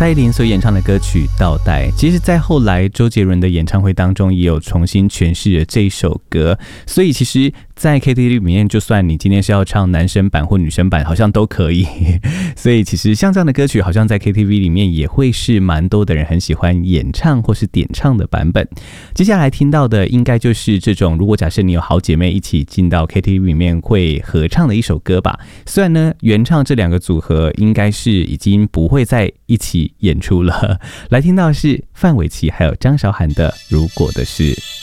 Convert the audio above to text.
蔡依林所演唱的歌曲《倒带》，其实在后来周杰伦的演唱会当中也有重新诠释了这一首歌，所以其实在 KTV 里面，就算你今天是要唱男生版或女生版，好像都可以。所以其实像这样的歌曲，好像在 KTV 里面也会是蛮多的人很喜欢演唱或是点唱的版本。接下来听到的应该就是这种，如果假设你有好姐妹一起进到 KTV 里面会合唱的一首歌吧。虽然呢，原唱这两个组合应该是已经不会再一起演出了。来听到的是范玮琪还有张韶涵的《如果的事》。